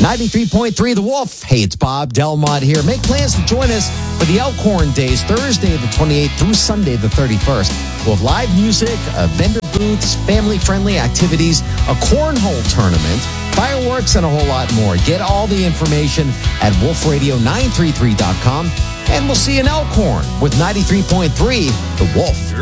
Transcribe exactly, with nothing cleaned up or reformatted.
ninety-three point three The Wolf. Hey, it's Bob Delmont here. Make plans to join us for the Elkhorn Days, Thursday the twenty-eighth through Sunday the thirty-first. We'll have live music, uh, vendor booths, family-friendly activities, a cornhole tournament, fireworks, and a whole lot more. Get all the information at wolf radio nine three three dot com, and we'll see you in Elkhorn with ninety-three point three The Wolf.